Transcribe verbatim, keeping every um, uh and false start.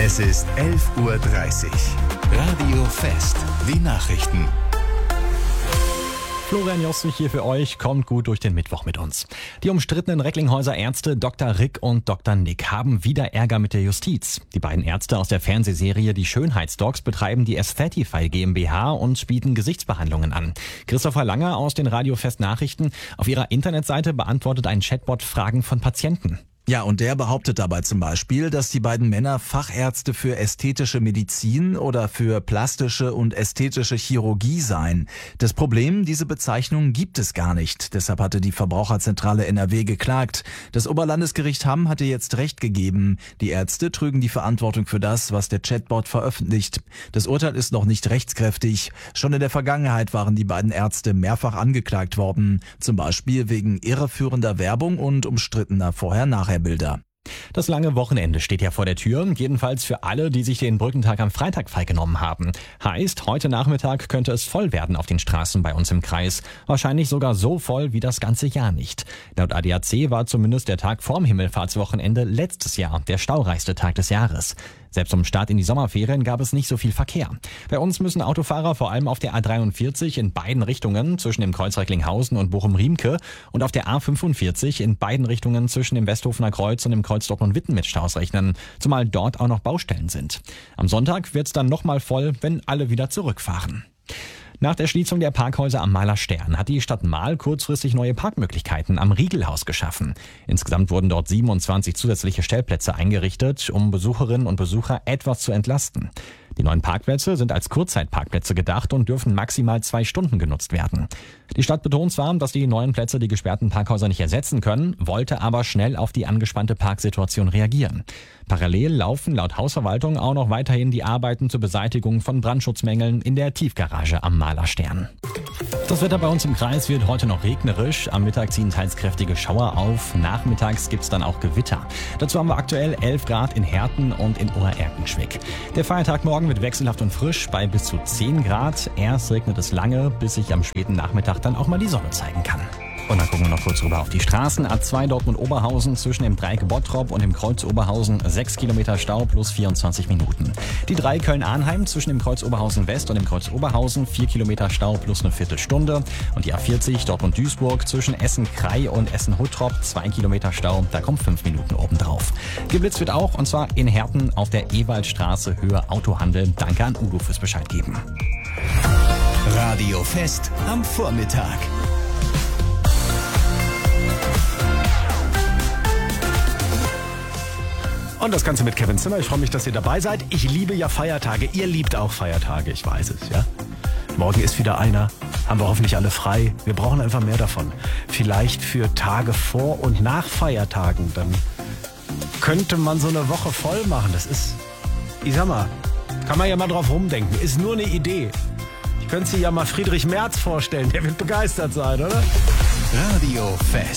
Es ist elf Uhr dreißig. Radio Fest. Die Nachrichten. Florian Joswig hier für euch. Kommt gut durch den Mittwoch mit uns. Die umstrittenen Recklinghäuser Ärzte Doktor Rick und Doktor Nick haben wieder Ärger mit der Justiz. Die beiden Ärzte aus der Fernsehserie Die Schönheitsdocs betreiben die Aesthetify GmbH und bieten Gesichtsbehandlungen an. Christopher Langer aus den Radio Fest Nachrichten. Auf ihrer Internetseite beantwortet ein Chatbot Fragen von Patienten. Ja, und der behauptet dabei zum Beispiel, dass die beiden Männer Fachärzte für ästhetische Medizin oder für plastische und ästhetische Chirurgie seien. Das Problem, diese Bezeichnung gibt es gar nicht. Deshalb hatte die Verbraucherzentrale N R W geklagt. Das Oberlandesgericht Hamm hatte jetzt Recht gegeben. Die Ärzte trügen die Verantwortung für das, was der Chatbot veröffentlicht. Das Urteil ist noch nicht rechtskräftig. Schon in der Vergangenheit waren die beiden Ärzte mehrfach angeklagt worden. Zum Beispiel wegen irreführender Werbung und umstrittener Vorher-Nachher Bilder. Das lange Wochenende steht ja vor der Tür, jedenfalls für alle, die sich den Brückentag am Freitag freigenommen haben. Heißt, heute Nachmittag könnte es voll werden auf den Straßen bei uns im Kreis. Wahrscheinlich sogar so voll wie das ganze Jahr nicht. Laut A D A C war zumindest der Tag vorm Himmelfahrtswochenende letztes Jahr der staureichste Tag des Jahres. Selbst zum Start in die Sommerferien gab es nicht so viel Verkehr. Bei uns müssen Autofahrer vor allem auf der A dreiundvierzig in beiden Richtungen zwischen dem Kreuz Recklinghausen und Bochum-Riemke und auf der A fünfundvierzig in beiden Richtungen zwischen dem Westhofener Kreuz und dem Kreuz Dortmund-Witten mit Staus rechnen, zumal dort auch noch Baustellen sind. Am Sonntag wird's dann nochmal voll, wenn alle wieder zurückfahren. Nach der Schließung der Parkhäuser am Mahler Stern hat die Stadt Mahl kurzfristig neue Parkmöglichkeiten am Riegelhaus geschaffen. Insgesamt wurden dort siebenundzwanzig zusätzliche Stellplätze eingerichtet, um Besucherinnen und Besucher etwas zu entlasten. Die neuen Parkplätze sind als Kurzzeitparkplätze gedacht und dürfen maximal zwei Stunden genutzt werden. Die Stadt betont zwar, dass die neuen Plätze die gesperrten Parkhäuser nicht ersetzen können, wollte aber schnell auf die angespannte Parksituation reagieren. Parallel laufen laut Hausverwaltung auch noch weiterhin die Arbeiten zur Beseitigung von Brandschutzmängeln in der Tiefgarage am Mahler Stern. Das Wetter bei uns im Kreis wird heute noch regnerisch. Am Mittag ziehen teils kräftige Schauer auf. Nachmittags gibt's dann auch Gewitter. Dazu haben wir aktuell elf Grad in Herten und in Obererkenschwick. Der Feiertag morgen wird wechselhaft und frisch bei bis zu zehn Grad. Erst regnet es lange, bis sich am späten Nachmittag dann auch mal die Sonne zeigen kann. Und dann gucken wir noch kurz rüber auf die Straßen. A zwei Dortmund-Oberhausen zwischen dem Dreieck Bottrop und dem Kreuz Oberhausen sechs Kilometer Stau plus vierundzwanzig Minuten. Die drei Köln-Arnheim zwischen dem Kreuz Oberhausen West und dem Kreuz Oberhausen vier Kilometer Stau plus eine Viertelstunde. Und die A vierzig Dortmund-Duisburg zwischen Essen-Krei und Essen-Huttrop zwei Kilometer Stau, da kommen fünf Minuten obendrauf. Geblitzt wird auch, und zwar in Herten auf der Ewaldstraße Höhe Autohandel. Danke an Udo fürs Bescheid geben. Radio Fest am Vormittag. Und das Ganze mit Kevin Zimmer. Ich freue mich, dass ihr dabei seid. Ich liebe ja Feiertage. Ihr liebt auch Feiertage, ich weiß es, ja? Morgen ist wieder einer. Haben wir hoffentlich alle frei. Wir brauchen einfach mehr davon. Vielleicht für Tage vor und nach Feiertagen. Dann könnte man so eine Woche voll machen. Das ist, ich sag mal, kann man ja mal drauf rumdenken. Ist nur eine Idee. Ich könnte sich ja mal Friedrich Merz vorstellen. Der wird begeistert sein, oder? Radio Fest.